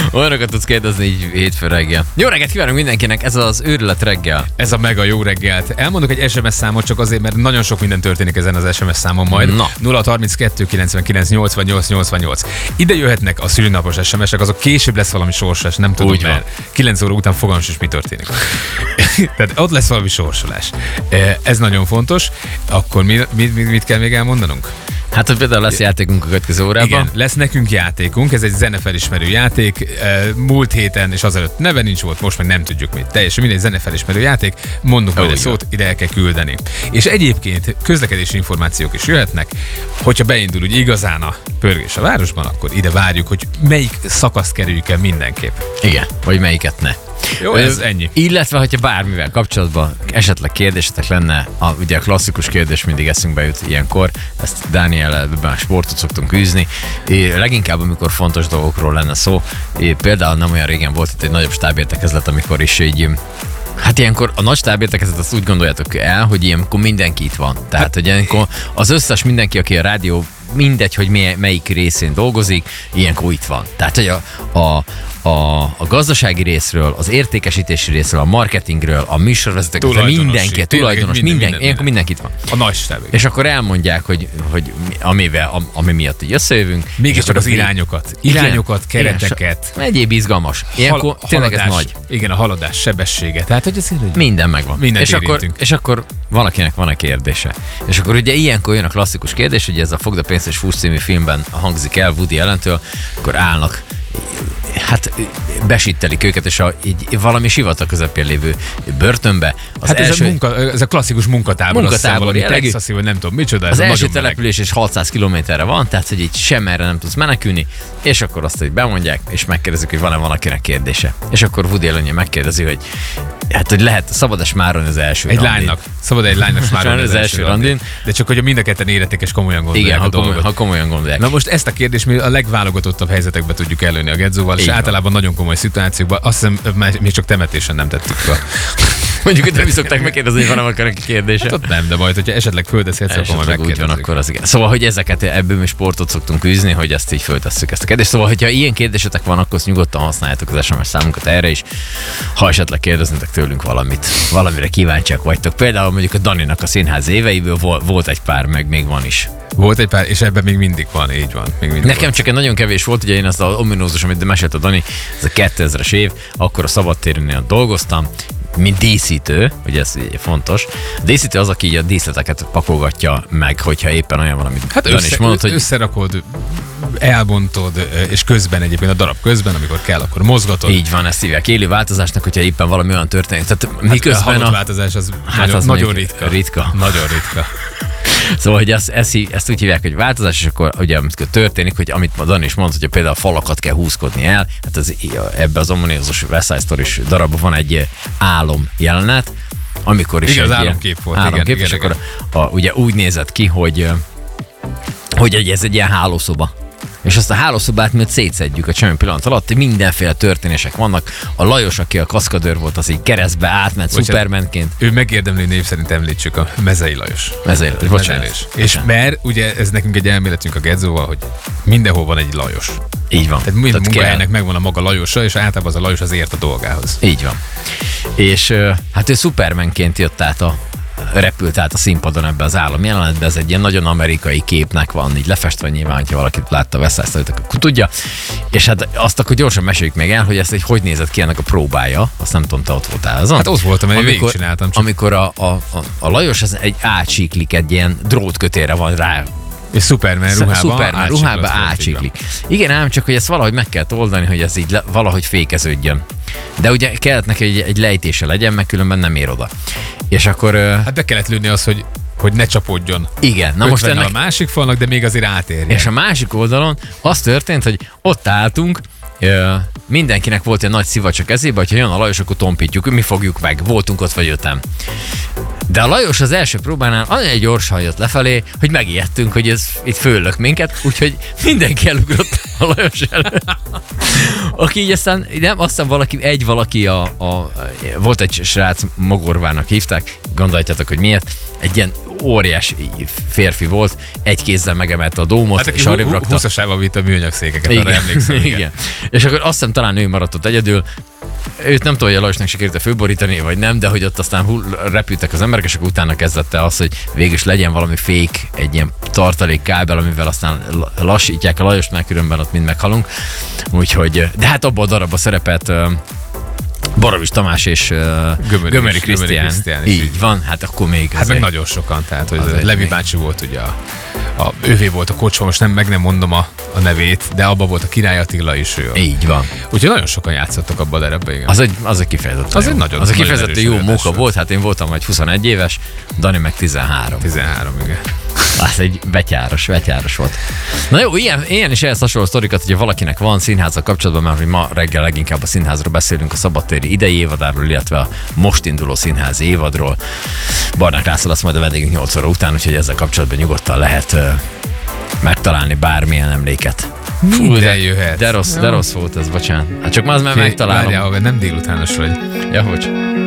Olyanokat tudsz kérdezni így hétfő reggel. Jó reggelt kívánunk mindenkinek, ez az őrület reggel. Ez a mega jó reggelt. Elmondok egy SMS számot csak azért, mert nagyon sok minden történik ezen az SMS számon majd. Na. 032 99 88 88. Ide jöhetnek a szülinapos SMS-ek, azok később lesz valami sorsolás, nem tudom, Úgy van. mert 9 óra után fogalmam sincs, mi történik. Tehát ott lesz valami sorsolás. Ez nagyon fontos. Akkor mit kell még elmondanunk? Hát, hogy például lesz játékunk a következő órában. Igen, lesz nekünk játékunk, ez egy zenefelismerő játék. Múlt héten és azelőtt neve nincs volt, most meg nem tudjuk mit. Teljesen mindegy zenefelismerő játék, mondunk majd egy szót, ide el kell küldeni. És egyébként közlekedési információk is jöhetnek, hogyha beindul úgy igazán a pörgés a városban, akkor ide várjuk, hogy melyik szakaszt kerüljük el mindenképp. Igen, vagy melyiket ne. Jó, ez ennyi. Illetve, hogyha bármivel kapcsolatban esetleg kérdésetek lenne, ugye a klasszikus kérdés mindig eszünkbe jut ilyenkor, ezt Dániellel sportot szoktunk űzni, leginkább amikor fontos dolgokról lenne szó. Például nem olyan régen volt itt egy nagyobb stábértekezlet, amikor is így hát ilyenkor a nagy stábértekezlet azt úgy gondoljátok el, hogy ilyenkor mindenki itt van. Tehát, hogy ilyenkor az összes mindenki, aki a rádió, mindegy, hogy melyik részén dolgozik, ilyenkor itt van. Tehát, hogy a gazdasági részről, az értékesítési részről, a marketingről, a műsorvezetőkről, mindenki, tulajdonos, mindenki itt van. A nagy stáb. És akkor elmondják, hogy ami miatt így összejövünk. Mégiscsak az irányokat, kereteket. Egyéb izgalmas. Ilyenkor tényleg ez nagy. Igen, a haladás sebessége. Tehát, hogy ez minden megvan. Mindent És akkor valakinek van egy kérdése. És akkor ugye ilyenkor jön a klasszikus kérdés, hogy ez a Fogd a pénzt és fuss című filmben hangzik el Woody Allentől, akkor állnak, hát besittelik őket, és így valami sivatag közepén lévő börtönbe. Hát ez a klasszikus munkatábor, Texasi, vagy nem tudom micsoda. Az első település és 600 kilométerre van, tehát hogy így sem erre nem tudsz menekülni, és akkor azt, hogy bemondják, és megkérdezik, hogy van-e valakinek kérdése. És akkor Woody Allen megkérdezi, hogy hát, hogy szabad-e smárolni az első egy randin? lánynak. Szabad egy lánynak smárolni az első randin. De csak, hogy mind a ketten éretek és komolyan gondolják. Igen, ha komolyan gondolják. Na most ezt a kérdést mi a legválogatottabb helyzetekbe tudjuk előni a Gedzóval, és általában nagyon komoly szituációkban. Azt hiszem, még csak temetésen nem tettük fel. Mondjuk, hogy nem is szokták megkérdezni, hogy van akarok kérdése. Hát ott nem, de majd, hogyha esetleg földeszélsz, akkor majd megkérdezik. Akkor az igen. Szóval, hogy ezeket ebből mi sportot szoktunk űzni, hogy ezt így föltesszük ezt a kérdést. Szóval, hogyha ilyen kérdésetek van, akkor nyugodtan használjátok az SMS számunkat erre is. Ha esetleg kérdeznetek tőlünk valamire kíváncsiak vagytok. Például mondjuk a Daninak a színház éveiből volt egy pár, meg még van is. Volt egy pár, és ebben még mindig van, így van. Még mindig Nekem van. csak egy nagyon kevés volt, ugye én azt az ominózus, amit mesélt a Dani, ez a 2000-es év, akkor a szabadtéren dolgoztam, mint díszítő, ugye ez fontos. A díszítő az, aki így a díszleteket pakolgatja meg, hogyha éppen olyan valami. Hát is mondod, hogy összerakod, elbontod, és közben egyébként a darab közben, amikor kell, akkor mozgatod. Így van, ezt hívják élő változásnak, hogyha éppen valami olyan történik. Tehát miközben a változás az nagyon ritka. Nagyon ritka. Szóval, hogy ezt úgy hívják, hogy változás, és akkor ugye amikor történik, hogy amit Dani is mondta, hogy például a falakat kell húzkodni el, hát ebbe az ominózus West Side Story-s darabban van egy álom jelenet, amikor is igen, az álomkép volt. Álomkép, és akkor ugye úgy nézett ki, hogy ez egy ilyen hálószoba. És azt a hálószobát mi szétszedjük a semmi pillanat alatt, mindenféle történések vannak. A Lajos, aki a kaszkadőr volt, az így keresztbe átment Supermanként. Ő megérdemlő név szerint említsük a Mezei Lajos. Mezei Lajos, bocsánat. És mert ugye ez nekünk egy elméletünk a Gedzóval, hogy mindenhol van egy Lajos. Így van. Tehát minden munkahelynek megvan a maga Lajosa, és általában az a Lajos az ért a dolgához. Így van. És hát ő Supermanként jött repült át a színpadon ebbe az állam jelenetbe, ez egy ilyen nagyon amerikai képnek van, így lefestve nyilván, hogyha valakit látta a West Side Story-t, akkor tudja. És hát azt akkor gyorsan meséljük még el, hogy ezt hogy nézett ki ennek a próbája, azt nem tudom, te ott voltál azon. Hát ott voltam, én végigcsináltam. Amikor a Lajos az egy átsíklik, egy ilyen drótkötélre van rá. És Superman ruhába átsiklik. Igen, ám csak, hogy ezt valahogy meg kell oldani, hogy ez így valahogy fékeződjön. De ugye kellett neki egy lejtése legyen, meg különben nem ér oda. És akkor... Hát be kellett lőni az, hogy ne csapódjon. Igen. Na most ennek a másik falnak, de még azért átérjen. És a másik oldalon az történt, hogy ott álltunk, mindenkinek volt egy nagy szivacs a kezébe, hogyha jön a Lajos, akkor tompítjuk, mi fogjuk meg. Voltunk ott, vagy jöttem. De a Lajos az első próbánál olyan gyorsan jött lefelé, hogy megijedtünk, hogy ez itt föllök minket, úgyhogy mindenki elugrott a Lajos elő. Aki így aztán valaki volt egy srác, Mogorvának hívták, gondoljátok, hogy miért, egy ilyen óriás férfi volt, egy kézzel megemelte a dómot, Hát és arrébb rakta. 20-asával vitt a műanyag székeket, arra emlékszem. Igen. És akkor azt hiszem talán ő maradt ott egyedül. Őt nem tudom, hogy a Lajosnak sikerült fölborítani, vagy nem, de hogy ott aztán repültek az emberek, és akkor utána kezdett el az, hogy végül is legyen valami fék, egy ilyen tartalék kábel, amivel aztán lassítják a Lajost, mert különben ott mind meghalunk. Úgyhogy, de hát abban a darabban szerepelt Borovics Tamás és Gömöri Krisztián. Így van, hát akkor még... Hát meg nagyon sokan, tehát hogy Levi bácsi volt ugye ővé volt a kocsma, most nem mondom a nevét, de abban volt a Király Attila is ő. Így van. Úgyhogy nagyon sokan játszottak abban a darabban, igen. Az egy kifejezetten az jó. Egy nagyon, az egy kifejezetten jó móka volt. volt, hát én voltam majd 21 éves, Dani meg 13. 13, igen. Az egy betyáros volt. Na jó, ilyen is ehhez hasonló sztorikat, hogyha valakinek van színházzal kapcsolatban, mert hogy ma reggel leginkább a színházról beszélünk, a szabadtéri idei évadáról, illetve a most induló színházi évadról. Barnák László lesz majd a vendégünk 8 óra után, úgyhogy ezzel kapcsolatban nyugodtan lehet megtalálni bármilyen emléket. Minden jöhet. De rossz volt ez, bocsánat. Hát csak már megtalálom. Várjál, nem délutános vagy. Ja, hogy?